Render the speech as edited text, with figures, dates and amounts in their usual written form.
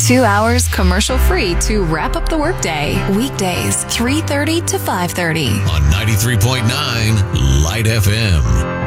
2 hours commercial-free to wrap up the workday. Weekdays, 3:30 to 5:30. On 93.9 Light FM.